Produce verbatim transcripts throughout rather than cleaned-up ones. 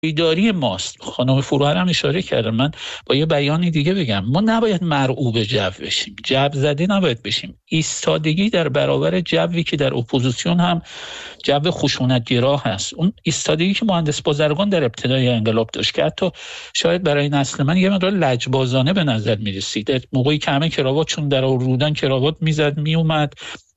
پایداری ماست. خانم فروهر هم اشاره کرده، من با یه بیانی دیگه بگم، ما نباید مرعوب جو بشیم، جو زده نباید بشیم. ایستادگی در برابر جوی که در اپوزیسیون هم جو خشونت‌گرا هست، اون ایستادگی که مهندس بازرگان در ابتدای انقلاب داشت که حتی شاید برای نسل من یه مقدار لجبازانه به نظر می‌رسید، موقعی که همه کراواتشون در آوردن کراوات میزد میومد،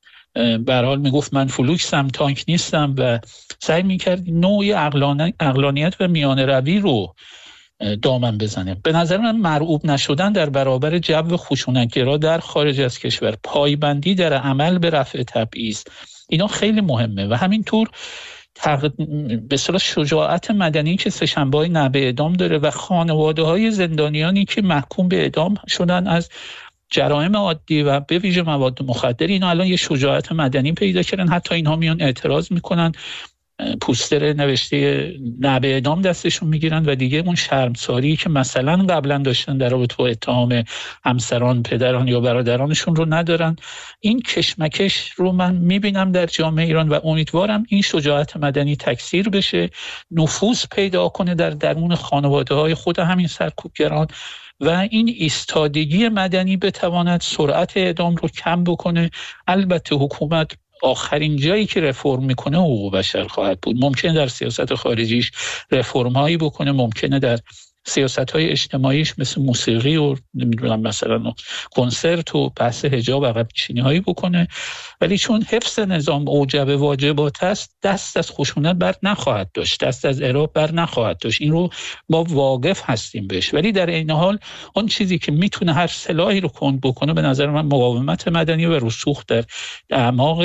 به هر حال میگفت من فلوکسم، تانک نیستم و سعی میکرد نوعی عقلانیت و میانه روی رو دامن بزنه. به نظر من مرعوب نشدن در برابر جو خشونت‌گرا در خارج از کشور، پایبندی در عمل به رفع تبعیض، اینا خیلی مهمه و همینطور تق... به اصطلاح شجاعت مدنی که سه‌شنبه‌های نبع اعدام داره و خانواده‌های زندانیانی که محکوم به اعدام شدن از جرایم عادی و به ویژه مواد مخدر، اینا الان یه شجاعت مدنی پیدا کردن، حتی اینها میان اعتراض میکنن، پوستر نوشته نبع اعدام دستشون میگیرن و دیگه اون شرمساری که مثلا قبلا داشتن در رابطه با اتهام همسران، پدران یا برادرانشون رو ندارن. این کشمکش رو من میبینم در جامعه ایران و امیدوارم این شجاعت مدنی تکثیر بشه، نفوذ پیدا کنه در درون خانواده‌های خود همین سرکوبگران و این ایستادگی مدنی بتواند سرعت اعدام رو کم بکنه. البته حکومت آخرین جایی که رفرم میکنه حقوق بشر خواهد بود. ممکنه در سیاست خارجیش رفرم هایی بکنه، ممکنه در سیاست های اجتماعیش مثل موسیقی و نمیدونم مثلا کنسرت و بحث حجاب عقب نشینی هایی بکنه، ولی چون حفظ نظام اوجب واجبات است، دست از خشونت بر نخواهد داشت، دست از اعراب بر نخواهد داشت. این رو ما واقف هستیم بهش، ولی در این حال اون چیزی که میتونه هر سلاحی رو کند بکنه به نظر من مقاومت مدنی و رسوخ در اعماق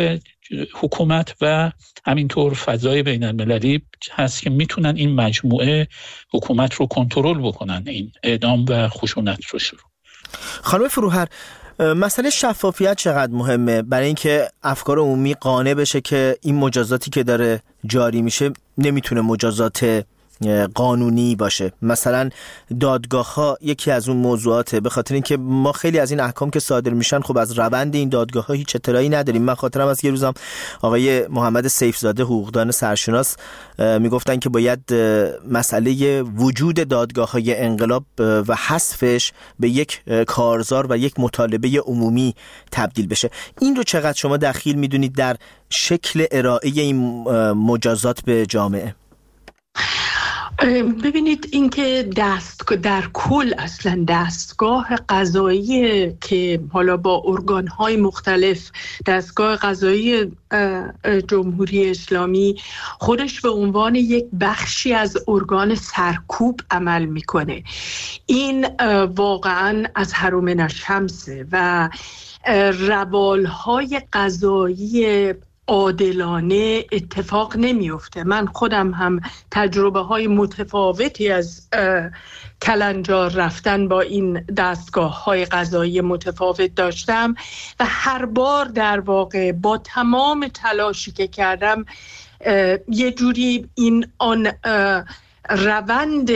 حکومت و همینطور فضای بین المللی هست که میتونن این مجموعه حکومت رو کنترل بکنن، این اعدام و خشونت رو شروع. خانم فروهر، مسئله شفافیت چقدر مهمه برای اینکه افکار عمومی قانع بشه که این مجازاتی که داره جاری میشه نمیتونه مجازات قانونی باشه؟ مثلا دادگاه ها یکی از اون موضوعاته، به خاطر اینکه ما خیلی از این احکام که صادر میشن خب از روند این دادگاه ها هیچ اطلاعی نداریم. من خاطرم از یه روزم آقای محمد سیفزاده حقوقدان سرشناس میگفتن که باید مسئله وجود دادگاه های انقلاب و حذفش به یک کارزار و یک مطالبه عمومی تبدیل بشه. این رو چقدر شما دخیل میدونید در شکل ارائه این مجازات به جامعه؟ ببینید اینکه دست در کل اصلا دستگاه قضایی که حالا با ارگان‌های مختلف، دستگاه قضایی جمهوری اسلامی خودش به عنوان یک بخشی از ارگان سرکوب عمل میکنه، این واقعا از هرومن الشمسه و روالهای قضایی عادلانه اتفاق نمیفته. من خودم هم تجربه های متفاوتی از کلنجار رفتن با این دستگاه های قضایی متفاوت داشتم و هر بار در واقع با تمام تلاشی که کردم یه جوری این آن روند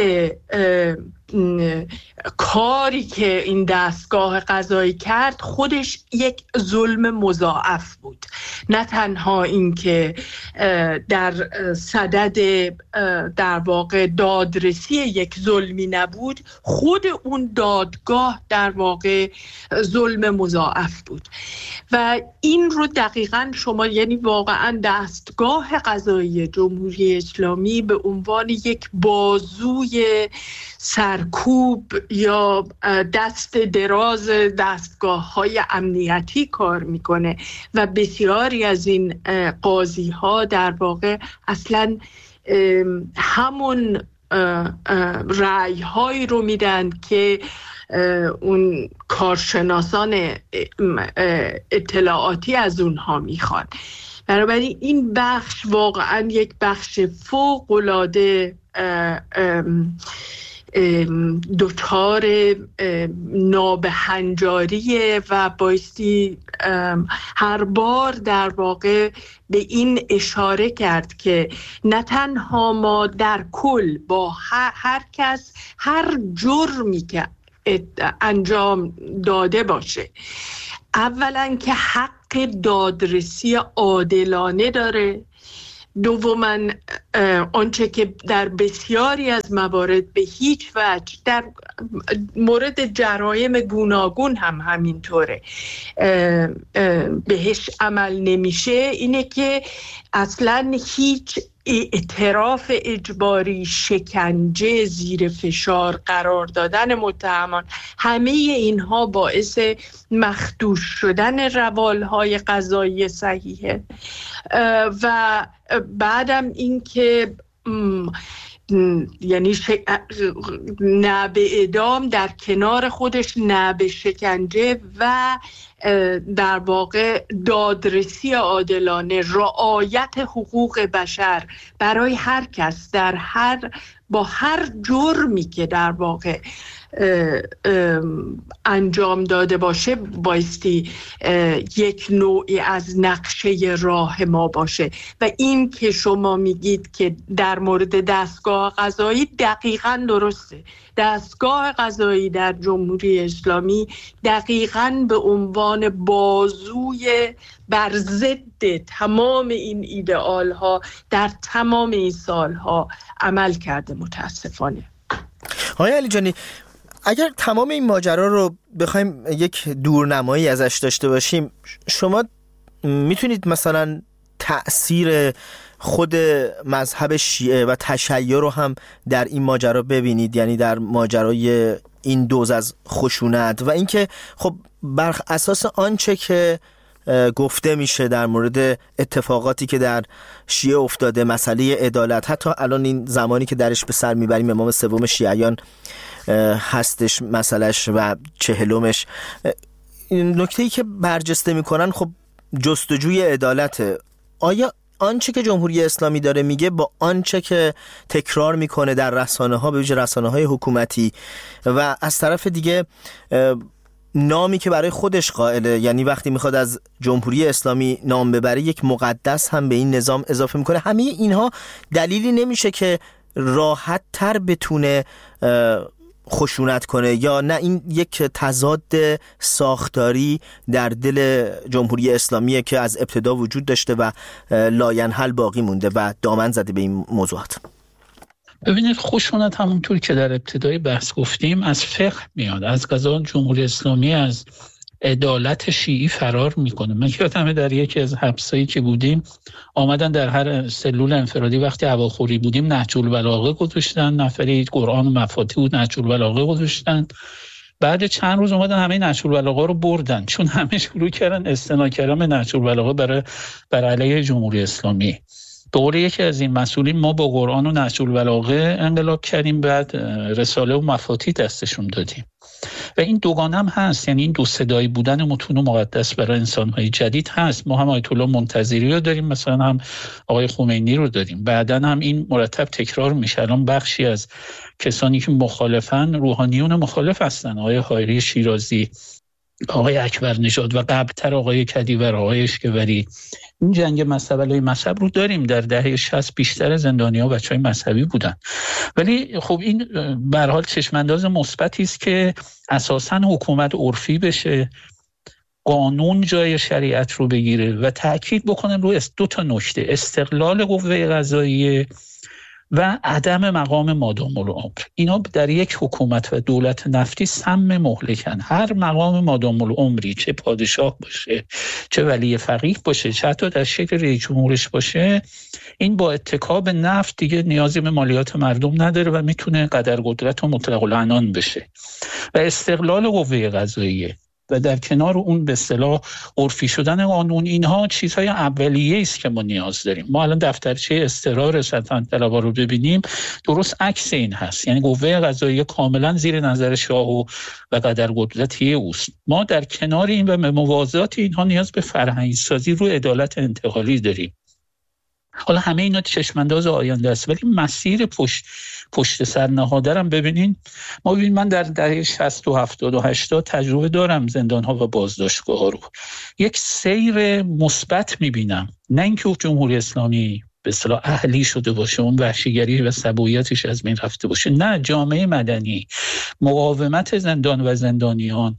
کاری که این دستگاه قضایی کرد خودش یک ظلم مضاعف بود. نه تنها این که در صدد در واقع دادرسی یک ظلمی نبود، خود اون دادگاه در واقع ظلم مضاعف بود و این رو دقیقاً شما یعنی واقعاً دستگاه قضایی جمهوری اسلامی به عنوان یک بازوی سرکوب یا دست دراز دستگاه‌های امنیتی کار میکنه و بسیاری از این قاضی ها در واقع اصلا همون رأی هایی رو میدن که اون کارشناسان اطلاعاتی از اونها میخوان. بنابراین این بخش واقعا یک بخش فوق‌العاده دچار نابهنجاریه و بایستی هر بار در واقع به این اشاره کرد که نه تنها ما در کل با هر کس هر جرمی که انجام داده باشه، اولا که حق دادرسی عادلانه داره دوما آنچه که در بسیاری از موارد به هیچ وجه در مورد جرایم گوناگون هم همینطوره بهش عمل نمیشه، اینه که اصلا هیچ اعتراف اجباری، شکنجه، زیر فشار قرار دادن متهمان، همه اینها باعث مخدوش شدن روالهای قضایی صحیحه. و بعدم این که یعنی ش... نه به اعدام در کنار خودش نه به شکنجه و در واقع دادرسی عادلانه، رعایت حقوق بشر برای هر کس در هر با هر جرمی که در واقع اه اه انجام داده باشه بایستی یک نوعی از نقشه راه ما باشه. و این که شما میگید که در مورد دستگاه قضایی دقیقاً درسته. دستگاه قضایی در جمهوری اسلامی دقیقاً به عنوان بازوی بر ضد تمام این ایدئال ها در تمام این سالها عمل کرده متاسفانه. آقای علیجانی، اگر تمام این ماجرا رو بخوایم یک دورنمایی ازش داشته باشیم، شما میتونید مثلا تأثیر خود مذهب شیعه و تشیع رو هم در این ماجرا ببینید، یعنی در ماجرای این دوز از خشونت و اینکه خب بر اساس آنچه که گفته میشه در مورد اتفاقاتی که در شیعه افتاده، مسئله عدالت، حتی الان این زمانی که درش به سر میبریم امام سوم شیعیان هستش مسئلهش و چهلمش، نکته‌ای که برجسته میکنن خب جستجوی عدالته. آیا آنچه که جمهوری اسلامی داره میگه با آنچه که تکرار میکنه در رسانه ها، به ویژه رسانه های حکومتی، و از طرف دیگه نامی که برای خودش قائله، یعنی وقتی میخواد از جمهوری اسلامی نام ببره یک مقدس هم به این نظام اضافه میکنه، همه اینها دلیلی نمیشه که راحت تر بتونه خشونت کنه؟ یا نه این یک تضاد ساختاری در دل جمهوری اسلامیه که از ابتدا وجود داشته و لاینحل باقی مونده و دامن زده به این موضوعات؟ ببینید، خشونت همونطور که در ابتدای بحث گفتیم از فقه میاد. از قضا جمهوری اسلامی از عدالت شیعی فرار میکنه. من یادمه در یکی از حبسایی که بودیم آمدن در هر سلول انفرادی وقتی هواخوری بودیم نهج البلاغه گذاشتن، نفری قرآن و مفاتیح بود نهج البلاغه گذاشتن. بعد چند روز اومدن همه نهج البلاغه رو بردن، چون همه شروع کردن استناد کردن به نهج البلاغه برای بر علیه جمهوری اسلامی. دوره یکی از این مسئولین ما با قرآن و نهج البلاغه انقلاب کردیم، بعد رساله و مفاتیح دستشون دادیم. و این دوگانه هم هست، یعنی این دو صدایی بودن متون و مقدس برای انسان‌های جدید هست. ما هم آیت الله منتظری رو داریم، مثلا هم آقای خمینی رو داریم، بعداً هم این مرتب تکرار میشه. الان بخشی از کسانی که مخالفن روحانیون مخالف هستن، آقای حایری شیرازی، آقای اکبر نژاد و قبلتر آقای کدیور، آقای اشکوری. این جنگ مذهبی مذهب رو داریم. در دهه شصت بیشتر زندانی‌ها بچهای مذهبی بودن. ولی خب این به هر حال چشم‌انداز مثبتی است که اساساً حکومت عرفی بشه، قانون جای شریعت رو بگیره و تأکید بکنم روی دو تا نکته: استقلال قوه قضاییه و عدم مقام مادام العمر. اینا در یک حکومت و دولت نفتی سم مهلکن. هر مقام مادام العمری، چه پادشاه باشه، چه ولی فقیه باشه، چه حتی در شکل رئیس جمهورش باشه، این با اتکا به نفت دیگه نیازی به مالیات مردم نداره و میتونه قدر قدرت و مطلق العنان بشه. و استقلال قوه قضاییه و در کنار اون به اصطلاح عرفی شدن قانون، اینها چیزهای اولیه است که ما نیاز داریم. ما الان دفترچه اصرار سلطنت طلبا رو ببینیم، درست عکس این هست. یعنی قوه قضاییه کاملا زیر نظر شاه و و قدر قدرتی اوست. ما در کنار این و موازات اینها نیاز به فرهنگی سازی روی عدالت انتقالی داریم. حالا همه اینا چشمانداز آینده است، ولی مسیر پشت پشت سر نهاده هم ببینین. ما ببینیم، من در دهه شصت و هفتاد و هشتاد تجربه دارم زندان‌ها و بازداشتگاه‌ها رو. یک سیر مثبت می‌بینم، نه اینکه جمهوری اسلامی به اصطلاح اهلی شده باشه، اون وحشیگری و سبویتش از بین رفته باشه. نه، جامعه مدنی، مقاومت زندان و زندانیان،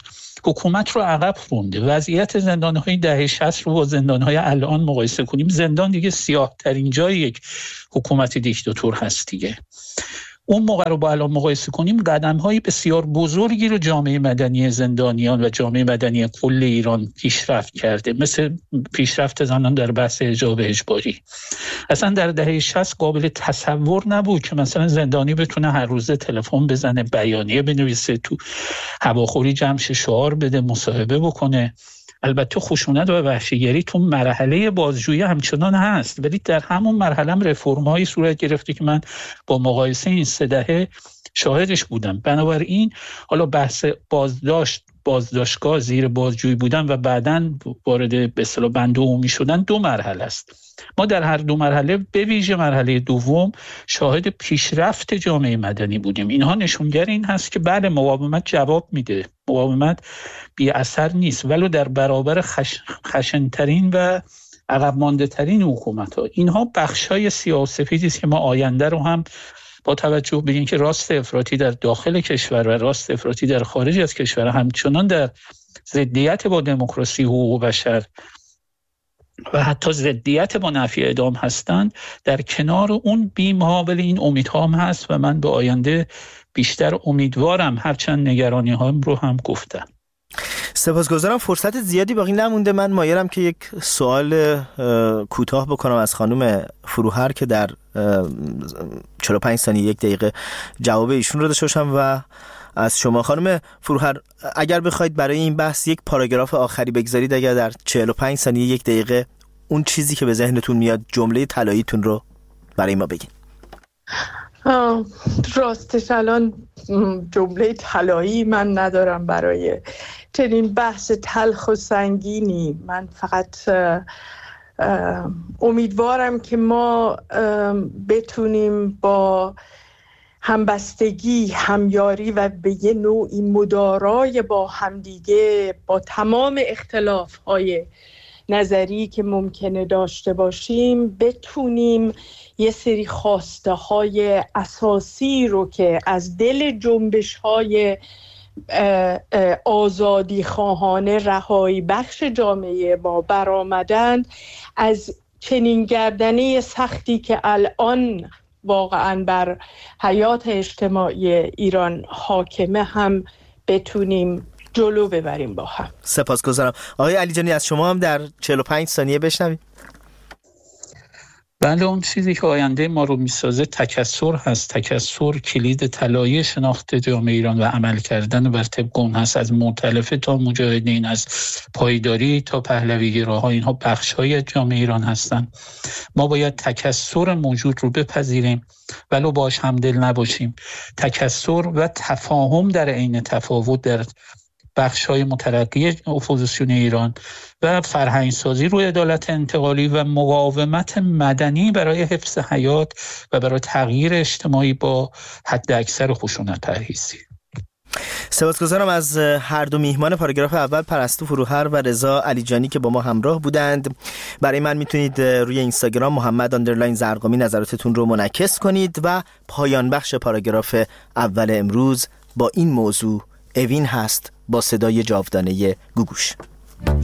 حکومت رو عقب رونده. وضعیت زندان‌های دهه شصت رو با زندان‌های الان مقایسه کنیم، زندان دیگه سیاه‌ترین جای یک حکومت دیکتاتور هست دیگه. اون موقع رو با الان مقایسه کنیم، قدم‌های بسیار بزرگی رو جامعه مدنی زندانیان و جامعه مدنی کل ایران پیشرفت کرده، مثل پیشرفت زنان در بحث حجاب اجباری. اصلا در دهه شصت قابل تصور نبود که مثلا زندانی بتونه هر روزه تلفن بزنه، بیانیه بنویسه، تو هواخوری جمع شه، شعار بده، مصاحبه بکنه. البته خشونت و وحشیگری تو مرحله بازجویی همچنان هست، ولی در همون مرحله هم رفرم‌هایی صورت گرفته که من با مقایسه این سه دهه شاهدش بودم. بنابراین حالا بحث بازداشت، بازداشتگاه، زیر بازجویی بودن و بعداً وارد به اصطلاح بند عمومی شدن دو مرحله است. ما در هر دو مرحله، به ویژه مرحله دوم، شاهد پیشرفت جامعه مدنی بودیم. اینها نشونگر این هست که بعد مقاومت جواب میده، مقاومت بی اثر نیست، ولو در برابر خش... خشنترین و عقب مانده ترین حکومت ها. اینها بخشای سیاه و سفیدی است که ما آینده رو هم با توجه به اینکه راست افراطی در داخل کشور و راست افراطی در خارج از کشور همچنان در ضدیت با دموکراسی، حقوق بشر و حتی ضدیت با نفی اعدام هستند، در کنار اون بی‌مقابل این امیدها هم هست و من به آینده بیشتر امیدوارم، هرچند نگرانی هام رو هم گفتم. سپاسگزارم. فرصت زیادی باقی نمونده. من مایلم که یک سوال کوتاه بکنم از خانم فروهر که در چهل و پنج ثانیه یک دقیقه جواب ایشون رو داشته باشم و از شما خانم فروهر اگر بخواید برای این بحث یک پاراگراف آخری بگذارید، اگر در چهل و پنج ثانیه یک دقیقه اون چیزی که به ذهنتون میاد، جمله طلاییتون رو برای ما بگین. راستش الان جمله طلایی من ندارم برای چنین بحث تلخ و سنگینی. من فقط امیدوارم که ما بتونیم با همبستگی، همیاری و به یه نوعی مدارای با همدیگه، با تمام اختلاف‌های نظری که ممکنه داشته باشیم، بتونیم یه سری خواسته های اساسی رو که از دل جنبش های آزادی خواهانه، رهایی بخش جامعه ما برآمدند، از چنین گردنه سختی که الان واقعا بر حیات اجتماعی ایران حاکمه هم بتونیم جلو ببریم با هم. سپاسگزارم. آقای علیجانی از شما هم در چهل و پنج ثانیه بشنویم. بله، اون چیزی که آینده ما رو میسازه تکثر هست. تکثر کلید طلایی شناخت جامعه ایران و عمل کردن بر طبق اون هست، از مؤتلفه تا مجاهدین، از پایداری تا پهلوی‌گراها، اینها بخش‌های جامعه ایران هستن. ما باید تکثر موجود رو بپذیریم ولو باش همدل نباشیم. تکثر و تفاهم در عین تفاوت در بخش‌های مترقی اپوزیسیون ایران و فرهنگسازی روی عدالت انتقالی و مقاومت مدنی برای حفظ حیات و برای تغییر اجتماعی با حد اکثر خشونت پرهیزی. سپاسگزارم از هر دو میهمان پاراگراف اول، پرستو فروهر و رضا علیجانی که با ما همراه بودند. برای من میتونید روی اینستاگرام محمد آندرلاین زرقامی نظراتتون رو منعکس کنید و پایان بخش پاراگراف اول امروز با این موضوع اوین هست با صدای جاودانه گوگوش.